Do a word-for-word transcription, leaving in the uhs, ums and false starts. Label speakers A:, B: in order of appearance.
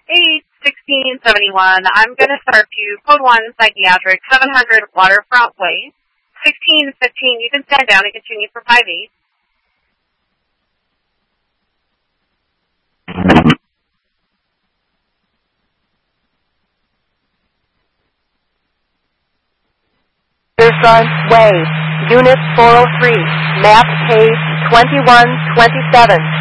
A: eight sixteen seventy-one. I'm going to start you. Code one, psychiatric, seven hundred Waterfront Way. sixteen fifteen, you can stand down and continue for five eight.
B: Waterfront Way, Unit four oh three, map page twenty-one twenty-seven.